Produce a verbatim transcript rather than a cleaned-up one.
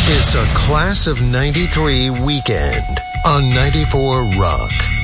It's a Class of ninety-three weekend on ninety-four Rock.